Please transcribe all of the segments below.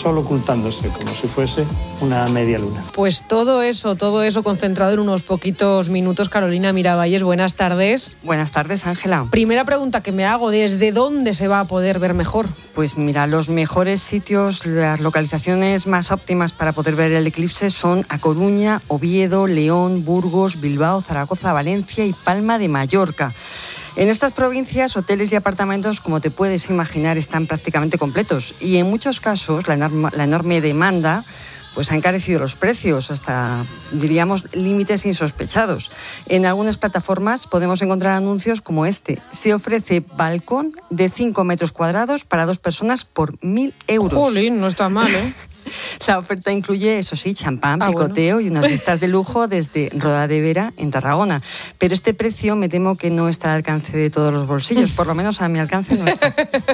sol ocultándose, como si fuese una media luna. Pues todo eso concentrado en unos poquitos minutos. Carolina Miravalles, buenas tardes. Buenas tardes, Ángela. Primera pregunta que me hago, ¿desde dónde se va a poder ver mejor? Pues mira, los mejores sitios, las localizaciones más óptimas para poder ver el eclipse son A Coruña, Oviedo, León, Burgos, Bilbao, Zaragoza, Valencia y Palma de Mallorca. En estas provincias, hoteles y apartamentos, como te puedes imaginar, están prácticamente completos. Y en muchos casos, la enorme demanda pues ha encarecido los precios hasta, diríamos, límites insospechados. En algunas plataformas podemos encontrar anuncios como este. Se ofrece balcón de 5 metros cuadrados para 2 personas por 1.000 euros. Jolín, no está mal, ¿eh? La oferta incluye, eso sí, champán, picoteo, bueno, y unas vistas de lujo desde Roda de Vera, en Tarragona. Pero este precio me temo que no está al alcance de todos los bolsillos, por lo menos a mi alcance no está.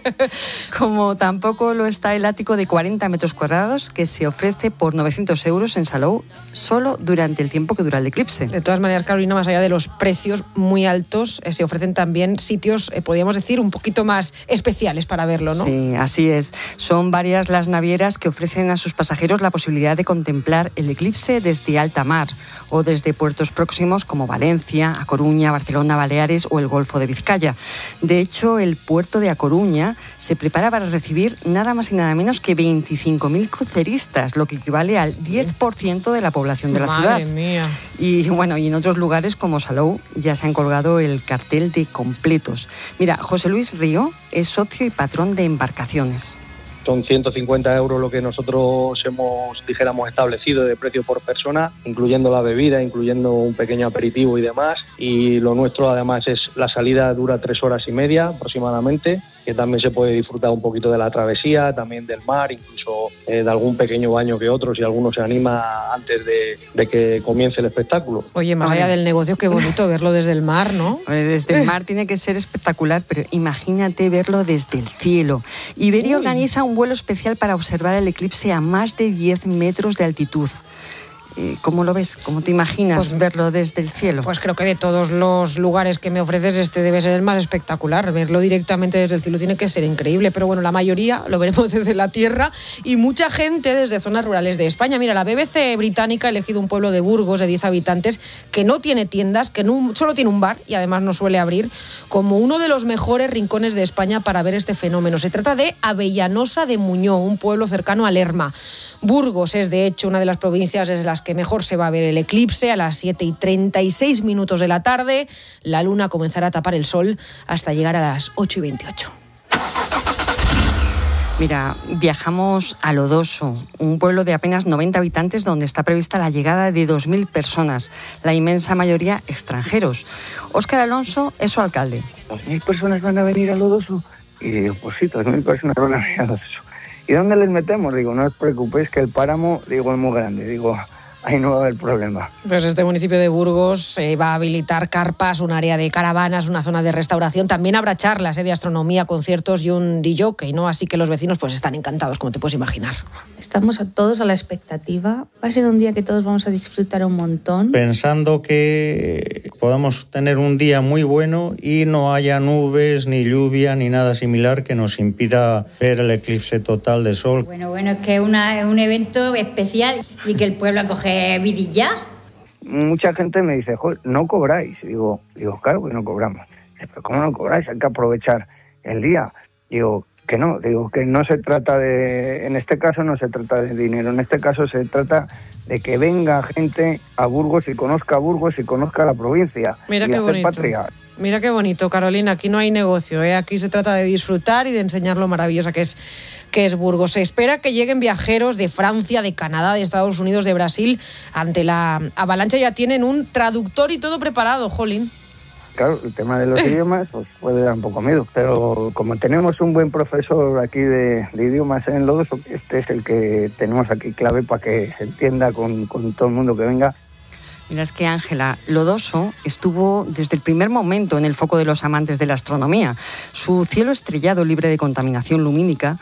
Como tampoco lo está el ático de 40 metros cuadrados que se ofrece por 900 euros en Salou solo durante el tiempo que dura el eclipse. De todas maneras, Carolina, más allá de los precios muy altos, se ofrecen también sitios, podríamos decir, un poquito más especiales para verlo, ¿no? Sí, así es. Son varias las navieras que ofrecen a sus pasajeros la posibilidad de contemplar el eclipse desde alta mar o desde puertos próximos como Valencia, A Coruña, Barcelona, Baleares o el Golfo de Vizcaya. De hecho, el puerto de A Coruña se prepara para recibir nada más y nada menos que 25.000 cruceristas, lo que equivale al 10% de la población de la ciudad. Madre mía. Y bueno, y en otros lugares como Salou ya se han colgado el cartel de completos. Mira, José Luis Río es socio y patrón de embarcaciones. Son 150 euros lo que nosotros hemos, dijéramos, establecido de precio por persona, incluyendo la bebida, incluyendo un pequeño aperitivo y demás. Y lo nuestro, además, es la salida dura 3 horas y media aproximadamente, que también se puede disfrutar un poquito de la travesía, también del mar, incluso de algún pequeño baño que otro, si alguno se anima antes de que comience el espectáculo. Oye, más allá del negocio, qué bonito verlo desde el mar, ¿no? Desde el mar tiene que ser espectacular, pero imagínate verlo desde el cielo. Iberia organiza un vuelo especial para observar el eclipse a más de 10 metros de altitud. ¿Cómo lo ves? ¿Cómo te imaginas verlo desde el cielo? Pues creo que de todos los lugares que me ofreces, este debe ser el más espectacular. Verlo directamente desde el cielo tiene que ser increíble, pero bueno, la mayoría lo veremos desde la tierra y mucha gente desde zonas rurales de España. Mira, la BBC británica ha elegido un pueblo de Burgos de 10 habitantes que no tiene tiendas, que solo tiene un bar y además no suele abrir, como uno de los mejores rincones de España para ver este fenómeno. Se trata de Avellanosa de Muñó, un pueblo cercano a Lerma. Burgos es, de hecho, una de las provincias desde las que mejor se va a ver el eclipse. A las 7:36 de la tarde, la luna comenzará a tapar el sol hasta llegar a las 8:28. Mira, viajamos a Lodoso, un pueblo de apenas 90 habitantes donde está prevista la llegada de 2.000 personas, la inmensa mayoría extranjeros. Óscar Alonso es su alcalde. ¿2.000 personas van a venir a Lodoso? Y digo, pues sí, 2.000 personas van a venir a Lodoso. ¿Y dónde les metemos? Digo, no os preocupéis que el páramo, digo, es muy grande. Digo, ahí no va a haber problema. Pues este municipio de Burgos se va a habilitar carpas, un área de caravanas, una zona de restauración. También habrá charlas de astronomía, conciertos y un DJ, ¿no? Así que los vecinos pues están encantados, como te puedes imaginar. Estamos todos a la expectativa. Va a ser un día que todos vamos a disfrutar un montón. Pensando que podamos tener un día muy bueno y no haya nubes, ni lluvia, ni nada similar que nos impida ver el eclipse total de sol. Bueno, es que es un evento especial y que el pueblo acoge vidilla. Mucha gente me dice, joder, ¿no cobráis? Digo, claro que no cobramos. ¿Pero cómo no cobráis? Hay que aprovechar el día. Digo que no se trata de, en este caso no se trata de dinero, en este caso se trata de que venga gente a Burgos y conozca Burgos y conozca la provincia. Mira y qué hacer bonito. Patria. Mira qué bonito, Carolina, aquí no hay negocio, ¿eh? Aquí se trata de disfrutar y de enseñar lo maravillosa que es Burgos. Se espera que lleguen viajeros de Francia, de Canadá, de Estados Unidos, de Brasil. Ante la avalancha ya tienen un traductor y todo preparado, jolín. Claro, el tema de los idiomas os puede dar un poco miedo, pero como tenemos un buen profesor aquí de idiomas en Lodoso, este es el que tenemos aquí clave para que se entienda con todo el mundo que venga. Mira, es que Ángela, Lodoso estuvo desde el primer momento en el foco de los amantes de la astronomía. Su cielo estrellado, libre de contaminación lumínica,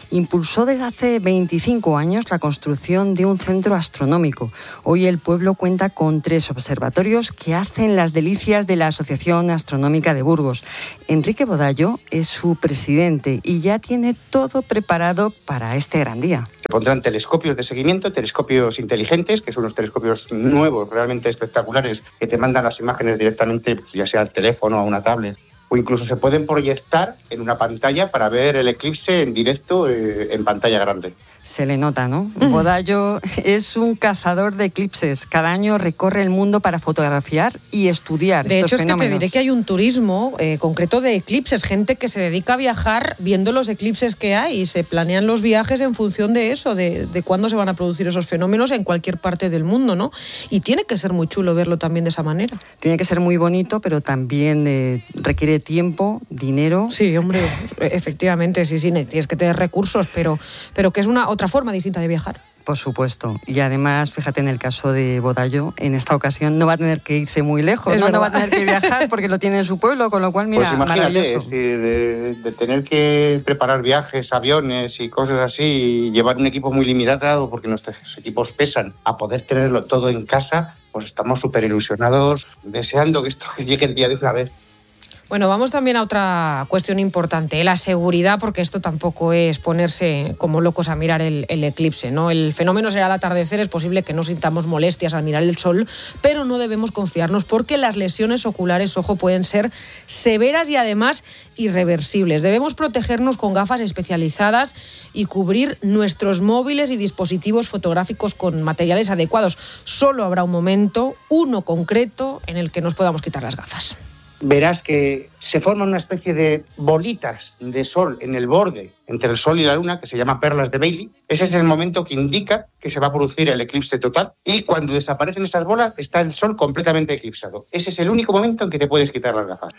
impulsó desde hace 25 años la construcción de un centro astronómico. Hoy el pueblo cuenta con 3 observatorios que hacen las delicias de la Asociación Astronómica de Burgos. Enrique Bodallo es su presidente y ya tiene todo preparado para este gran día. Se pondrán telescopios de seguimiento, telescopios inteligentes, que son unos telescopios nuevos, realmente espectaculares, que te mandan las imágenes directamente, ya sea al teléfono o a una tablet. O incluso se pueden proyectar en una pantalla para ver el eclipse en directo en pantalla grande. Se le nota, ¿no? Bodallo es un cazador de eclipses. Cada año recorre el mundo para fotografiar y estudiar estos fenómenos. De hecho, es que te diré que hay un turismo concreto de eclipses. Gente que se dedica a viajar viendo los eclipses que hay y se planean los viajes en función de eso, de cuándo se van a producir esos fenómenos en cualquier parte del mundo, ¿no? Y tiene que ser muy chulo verlo también de esa manera. Tiene que ser muy bonito, pero también requiere tiempo, dinero. Sí, hombre, efectivamente, sí, tienes que tener recursos, pero que es una otra forma distinta de viajar. Por supuesto. Y además, fíjate, en el caso de Bodallo, en esta ocasión no va a tener que irse muy lejos, no va a tener que viajar porque lo tiene en su pueblo, con lo cual, mira, pues imagínate, maravilloso. Es decir, de tener que preparar viajes, aviones y cosas así, y llevar un equipo muy limitado porque nuestros equipos pesan, a poder tenerlo todo en casa, pues estamos súper ilusionados, deseando que esto llegue el día de una vez. Bueno, vamos también a otra cuestión importante, la seguridad, porque esto tampoco es ponerse como locos a mirar el eclipse, ¿no? El fenómeno será al atardecer, es posible que no sintamos molestias al mirar el sol, pero no debemos confiarnos porque las lesiones oculares, ojo, pueden ser severas y además irreversibles. Debemos protegernos con gafas especializadas y cubrir nuestros móviles y dispositivos fotográficos con materiales adecuados. Solo habrá un momento, uno concreto, en el que nos podamos quitar las gafas. Verás que se forman una especie de bolitas de sol en el borde entre el sol y la luna, que se llama perlas de Bailey. Ese es el momento que indica que se va a producir el eclipse total, y cuando desaparecen esas bolas está el sol completamente eclipsado. Ese es el único momento en que te puedes quitar las gafas.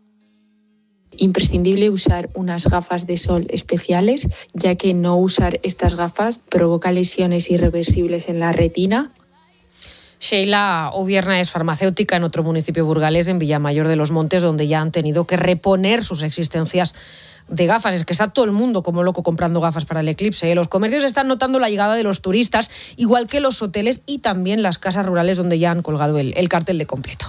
Imprescindible usar unas gafas de sol especiales, ya que no usar estas gafas provoca lesiones irreversibles en la retina. Sheila Ovierna es farmacéutica en otro municipio burgalés, en Villamayor de los Montes, donde ya han tenido que reponer sus existencias de gafas. Es que está todo el mundo como loco comprando gafas para el eclipse. Los comercios están notando la llegada de los turistas, igual que los hoteles y también las casas rurales, donde ya han colgado el cartel de completo.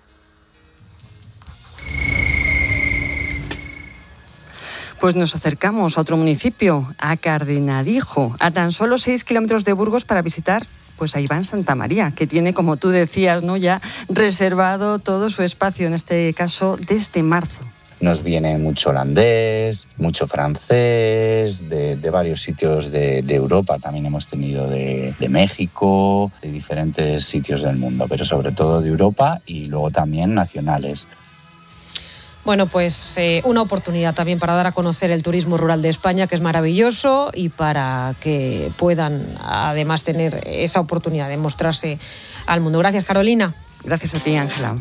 Pues nos acercamos a otro municipio, a Cardenadijo, a tan solo 6 kilómetros de Burgos, para visitar pues a Iván Santamaría, que tiene, como tú decías, ¿no?, ya reservado todo su espacio, en este caso desde marzo. Nos viene mucho holandés, mucho francés, de varios sitios de Europa. También hemos tenido de México, de diferentes sitios del mundo, pero sobre todo de Europa y luego también nacionales. Bueno, pues una oportunidad también para dar a conocer el turismo rural de España, que es maravilloso, y para que puedan además tener esa oportunidad de mostrarse al mundo. Gracias, Carolina. Gracias a ti, Ángela.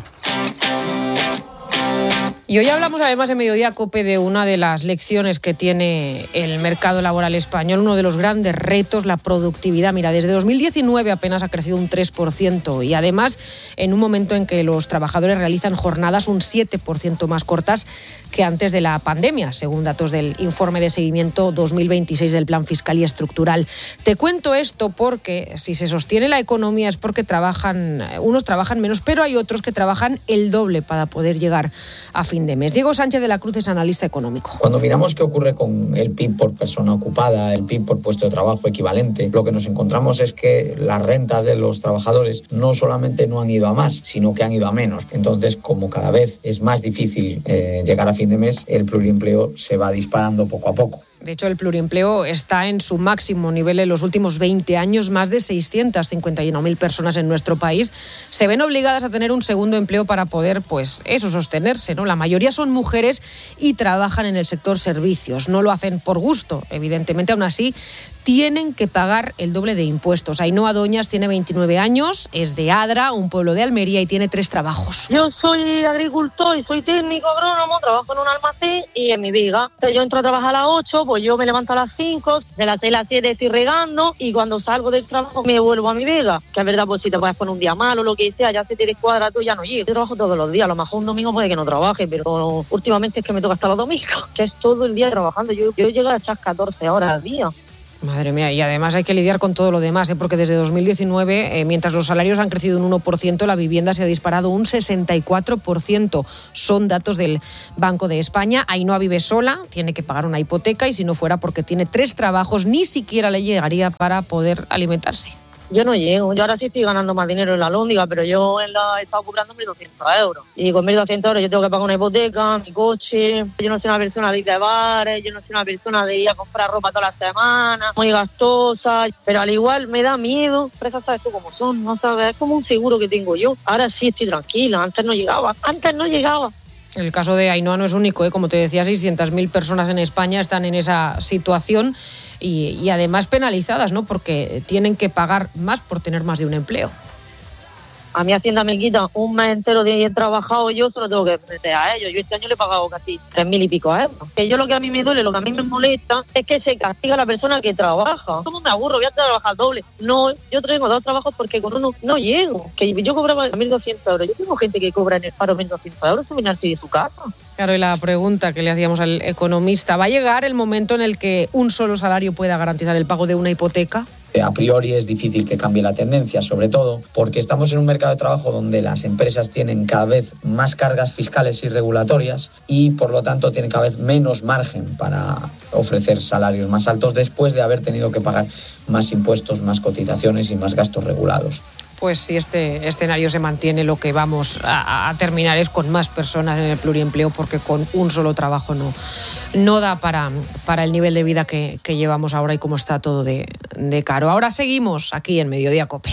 Y hoy hablamos además en Mediodía COPE de una de las lecciones que tiene el mercado laboral español, uno de los grandes retos, la productividad. Mira, desde 2019 apenas ha crecido un 3%, y además en un momento en que los trabajadores realizan jornadas un 7% más cortas que antes de la pandemia, según datos del informe de seguimiento 2026 del Plan Fiscal y Estructural. Te cuento esto porque si se sostiene la economía es porque unos trabajan menos, pero hay otros que trabajan el doble para poder llegar a fin de mes. Diego Sánchez de la Cruz es analista económico. Cuando miramos qué ocurre con el PIB por persona ocupada, el PIB por puesto de trabajo equivalente, lo que nos encontramos es que las rentas de los trabajadores no solamente no han ido a más, sino que han ido a menos. Entonces, como cada vez es más difícil llegar a fin de mes, el pluriempleo se va disparando poco a poco. De hecho, el pluriempleo está en su máximo nivel en los últimos 20 años. Más de 651.000 personas en nuestro país se ven obligadas a tener un segundo empleo para poder, pues eso, sostenerse, ¿no? La mayoría son mujeres y trabajan en el sector servicios. No lo hacen por gusto, evidentemente. Aún así, tienen que pagar el doble de impuestos. Ainhoa Doñas tiene 29 años, es de Adra, un pueblo de Almería, y tiene 3 trabajos. Yo soy agricultor y soy técnico agrónomo, trabajo en un almacén y en mi viga. Entonces yo entro a trabajar a las 8, pues yo me levanto a las 5, de las 6 a las 7 estoy regando y cuando salgo del trabajo me vuelvo a mi viga. Que es verdad, pues si te puedes poner un día malo o lo que sea, ya se te descuadra tú, ya no llego. Yo trabajo todos los días, a lo mejor un domingo puede que no trabaje, pero últimamente es que me toca hasta los domingos, que es todo el día trabajando. Yo llego a echar 14 horas al día. Madre mía, y además hay que lidiar con todo lo demás, porque desde 2019, mientras los salarios han crecido un 1%, la vivienda se ha disparado un 64%. Son datos del Banco de España. Ainhoa vive sola, tiene que pagar una hipoteca y si no fuera porque tiene 3 trabajos, ni siquiera le llegaría para poder alimentarse. Yo no llego, yo ahora sí estoy ganando más dinero en la Alhóndiga, pero yo he estado cobrando 1.200 euros. Y con 1.200 euros yo tengo que pagar una hipoteca, mi coche. Yo no soy una persona de ir de bares, yo no soy una persona de ir a comprar ropa todas las semanas, muy gastosa. Pero al igual me da miedo, pero sabes tú cómo son, ¿no sabes? Es como un seguro que tengo yo. Ahora sí estoy tranquila, antes no llegaba. El caso de Ainhoa no es único, como te decía, 600.000 personas en España están en esa situación y además penalizadas, ¿no? Porque tienen que pagar más por tener más de un empleo. A mi Hacienda me quita un mes entero de ir trabajado, yo se lo tengo que meter a ellos. Yo este año le he pagado casi 3.000 y pico euros. Que yo lo que a mí me duele, lo que a mí me molesta, es que se castiga a la persona que trabaja. ¿Cómo me aburro? Voy a trabajar doble. No, yo tengo 2 trabajos porque con uno no llego. Que yo cobraba 1.200 euros. Yo tengo gente que cobra en el paro 1.200 euros sin venirse de su casa. Claro, y la pregunta que le hacíamos al economista, ¿va a llegar el momento en el que un solo salario pueda garantizar el pago de una hipoteca? A priori es difícil que cambie la tendencia, sobre todo porque estamos en un mercado de trabajo donde las empresas tienen cada vez más cargas fiscales y regulatorias y por lo tanto tienen cada vez menos margen para ofrecer salarios más altos después de haber tenido que pagar más impuestos, más cotizaciones y más gastos regulados. Pues si este escenario se mantiene, lo que vamos a terminar es con más personas en el pluriempleo, porque con un solo trabajo no da para el nivel de vida que llevamos ahora y cómo está todo de caro. Ahora seguimos aquí en Mediodía COPE.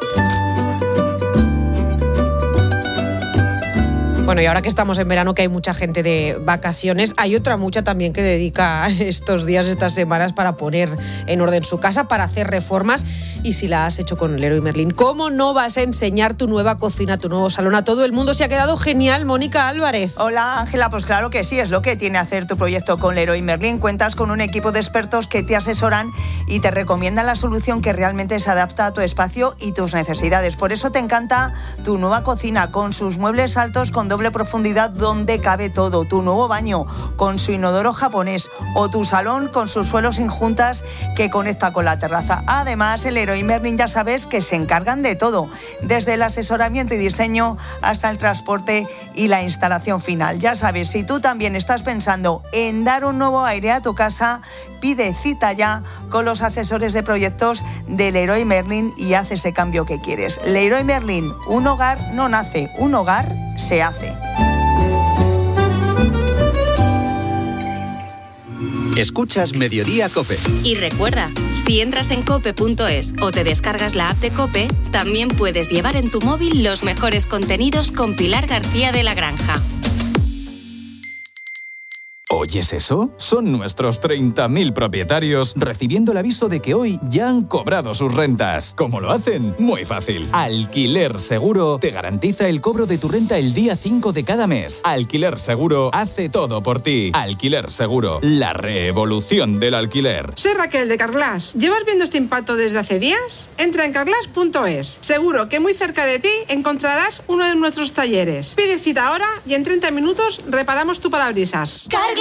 Bueno, y ahora que estamos en verano, que hay mucha gente de vacaciones, hay otra mucha también que dedica estos días, estas semanas, para poner en orden su casa, para hacer reformas. Y si la has hecho con Leroy Merlin, ¿cómo no vas a enseñar tu nueva cocina, tu nuevo salón a todo el mundo? Se ha quedado genial, Mónica Álvarez. Hola, Ángela, pues claro que sí, es lo que tiene hacer tu proyecto con Leroy Merlin. Cuentas con un equipo de expertos que te asesoran y te recomiendan la solución que realmente se adapta a tu espacio y tus necesidades. Por eso te encanta tu nueva cocina con sus muebles altos con doble profundidad donde cabe todo, tu nuevo baño con su inodoro japonés o tu salón con sus suelos sin juntas que conecta con la terraza. Además, el Leroy Merlin ya sabes que se encargan de todo, desde el asesoramiento y diseño hasta el transporte y la instalación final. Ya sabes, si tú también estás pensando en dar un nuevo aire a tu casa, pide cita ya con los asesores de proyectos de Leroy Merlin y haz ese cambio que quieres. Leroy Merlin, un hogar no nace, un hogar se hace. Escuchas Mediodía COPE. Y recuerda, si entras en cope.es o te descargas la app de COPE, también puedes llevar en tu móvil los mejores contenidos con Pilar García de la Granja. ¿Oyes eso? Son nuestros 30.000 propietarios recibiendo el aviso de que hoy ya han cobrado sus rentas. ¿Cómo lo hacen? Muy fácil. Alquiler Seguro te garantiza el cobro de tu renta el día 5 de cada mes. Alquiler Seguro hace todo por ti. Alquiler Seguro, la revolución del alquiler. Soy Raquel de Carglass. ¿Llevas viendo este impacto desde hace días? Entra en carglass.es. Seguro que muy cerca de ti encontrarás uno de nuestros talleres. Pide cita ahora y en 30 minutos reparamos tu parabrisas.